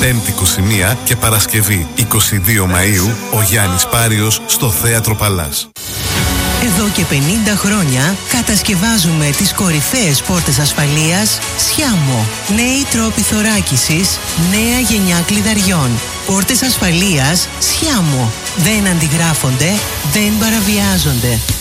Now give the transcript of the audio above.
Πέμπτη 21 και Παρασκευή 22 Μαΐου ο Γιάννης Πάριος στο Θέατρο Παλάς. Εδώ και 50 χρόνια κατασκευάζουμε τις κορυφαίες πόρτες ασφαλείας Σιάμο. Νέοι τρόποι θωράκισης, νέα γενιά κλειδαριών. Πόρτες ασφαλείας Σιάμο. Δεν αντιγράφονται, δεν παραβιάζονται.